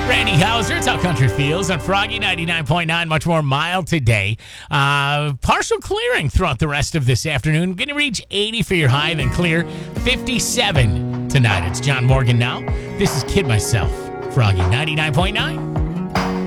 Randy Hauser, it's how country feels on Froggy 99.9. Much more mild today. Partial clearing throughout the rest of this afternoon. Going to reach 80 for your high, then clear 57 tonight. It's John Morgan now. This is Kid Myself. Froggy 99.9.